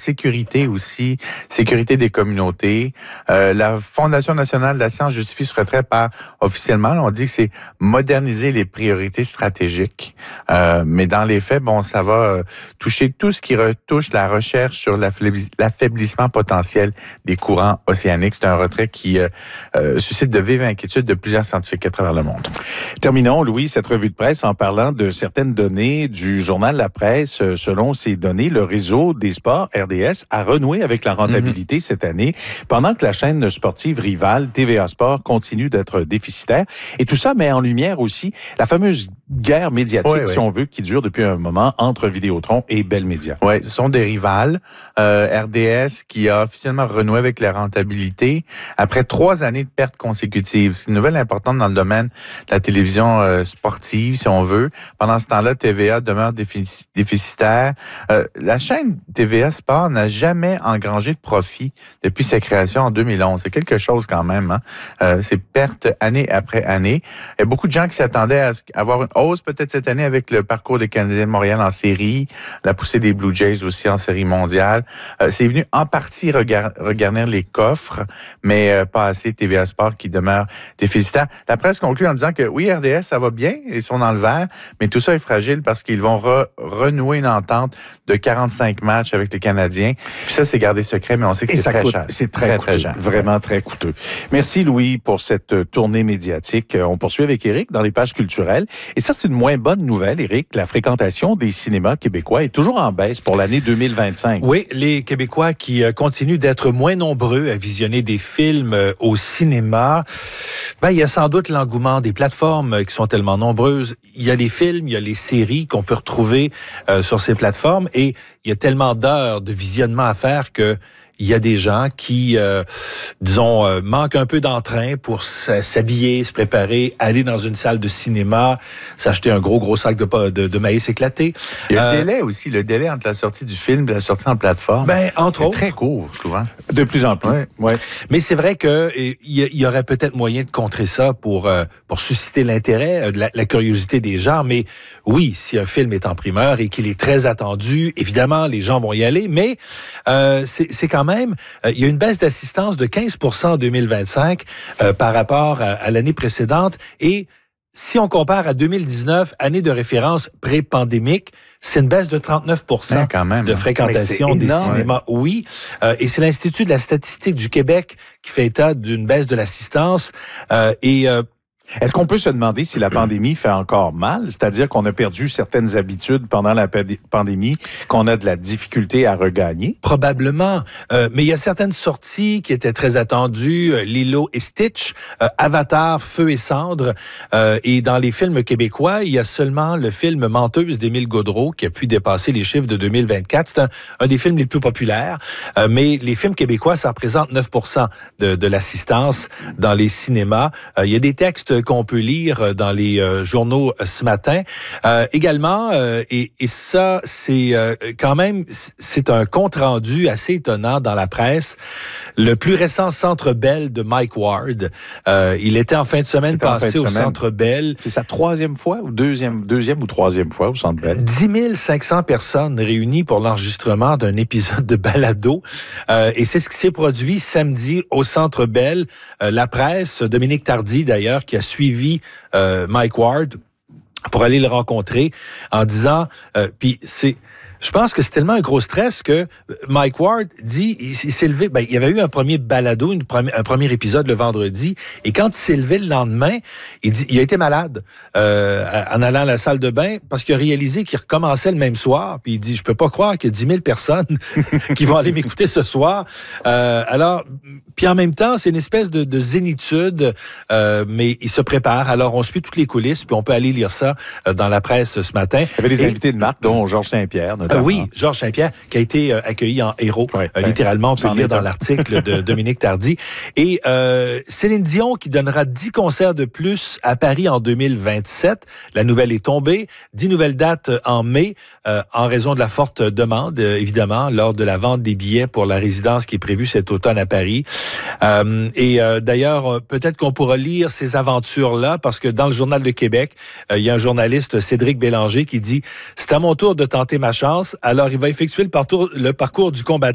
sécurité aussi, sécurité des communautés. La Fondation nationale de la science justifie ce retrait par, officiellement, on dit que c'est moderniser les priorités stratégiques. Mais dans les faits, bon, ça va toucher tout ce qui retouche la recherche sur l'affaiblissement potentiel des courants océaniques. C'est un retrait qui suscite de vives inquiétudes de plusieurs scientifiques à travers le monde. Terminons, Louis, cette revue de presse en parlant de certaines données du journal La Presse. Selon ces données, le réseau des sports, RDS, a renoué avec la rentabilité cette année, pendant que la chaîne sportive rivale, TVA Sport, continue d'être déficitaire. Et tout ça met en lumière aussi la fameuse guerre médiatique, si on veut, qui dure depuis un moment entre Vidéotron et Bell Media. Oui, ce sont des rivales. RDS qui a officiellement renoué avec la rentabilité après 3 années de pertes consécutives. C'est une nouvelle importante dans le domaine de la télévision sportive, si on veut. Pendant ce temps-là, TVA demeure déficitaire. La chaîne TVA Sport n'a jamais engrangé de profit depuis sa création en 2011. C'est quelque chose quand même. Hein? C'est pertes année après année. Il y a beaucoup de gens qui s'attendaient à avoir une hausse peut-être cette année avec le parcours des Canadiens de Montréal en série, la poussée des Blue Jays aussi en série mondiale. C'est venu en partie regarnir les coffres, mais pas assez TVA Sport qui demeure déficitaire. La presse conclut en disant que oui, RDS, ça va bien, ils sont dans le vert, mais tout ça est fragile parce qu'ils vont renouer une entente de 45 matchs avec les Canadiens. Puis ça, c'est gardé secret, mais on sait que c'est très cher. C'est très cher. Vraiment très coûteux. Merci, Louis, pour cette tournée médiatique. On poursuit avec Éric dans les pages culturelles. Et ça, c'est une moins bonne nouvelle, Éric. La fréquentation des cinémas québécois est toujours en baisse pour l'année 2025. Oui, les Québécois qui continuent d'être moins nombreux à visionner des films au cinéma. Ben, il y a sans doute l'engouement des plateformes qui sont tellement nombreuses. Il y a les films, il y a les séries qu'on peut retrouver sur ces plateformes et il y a tellement d'heures de visionnement à faire que il y a des gens qui, manquent un peu d'entrain pour s'habiller, se préparer, aller dans une salle de cinéma, s'acheter un gros sac de maïs éclaté. Il y a le délai aussi, le délai entre la sortie du film et la sortie en plateforme. Ben, entre autres. C'est très court, souvent. De plus en plus. Ouais. Mais c'est vrai que il y aurait peut-être moyen de contrer ça pour susciter l'intérêt, la curiosité des gens. Mais oui, si un film est en primeur et qu'il est très attendu, évidemment, les gens vont y aller. Mais c'est quand même, il y a une baisse d'assistance de 15% en 2025 par rapport à l'année précédente. Et si on compare à 2019, année de référence pré-pandémique, c'est une baisse de 39% quand même, de fréquentation des cinémas. Oui, et c'est l'Institut de la statistique du Québec qui fait état d'une baisse de l'assistance. Est-ce qu'on peut se demander si la pandémie fait encore mal? C'est-à-dire qu'on a perdu certaines habitudes pendant la pandémie, qu'on a de la difficulté à regagner? Probablement. Mais il y a certaines sorties qui étaient très attendues. Lilo et Stitch, Avatar, Feu et Cendres. Et dans les films québécois, il y a seulement le film Menteuse d'Émile Gaudreau qui a pu dépasser les chiffres de 2024. C'est un des films les plus populaires. Mais les films québécois, ça représente 9% de l'assistance dans les cinémas. Il y a des textes qu'on peut lire dans les journaux ce matin. Également, et ça, c'est quand même, c'est un compte-rendu assez étonnant dans la presse. Le plus récent Centre Bell de Mike Ward, il était en fin de semaine passé au Centre Bell. C'est sa 3e fois ou deuxième ou 3e fois au Centre Bell? 10 500 personnes réunies pour l'enregistrement d'un épisode de balado. Et c'est ce qui s'est produit samedi au Centre Bell. La presse, Dominique Tardy d'ailleurs, qui a suivi Mike Ward pour aller le rencontrer en disant, je pense que c'est tellement un gros stress que Mike Ward dit, il s'est levé, il y avait eu un premier balado, un premier épisode le vendredi, et quand il s'est levé le lendemain, il dit, il a été malade en allant à la salle de bain parce qu'il a réalisé qu'il recommençait le même soir, puis il dit, je peux pas croire qu'il y a 10 000 personnes qui vont aller m'écouter ce soir. Alors, puis en même temps, c'est une espèce de zénitude, mais il se prépare. Alors, on suit toutes les coulisses, puis on peut aller lire ça dans la presse ce matin. Il y avait des invités de marque, dont Georges Saint-Pierre, oui, Georges Saint-Pierre, qui a été accueilli en héros, littéralement, on peut le lire dans l'article de Dominique Tardy. Et Céline Dion, qui donnera 10 concerts de plus à Paris en 2027. La nouvelle est tombée. 10 nouvelles dates en mai, en raison de la forte demande, évidemment, lors de la vente des billets pour la résidence qui est prévue cet automne à Paris. D'ailleurs, peut-être qu'on pourra lire ces aventures-là, parce que dans le Journal de Québec, il y a un journaliste, Cédric Bélanger, qui dit « C'est à mon tour de tenter ma chance ». Alors, il va effectuer le parcours du combattant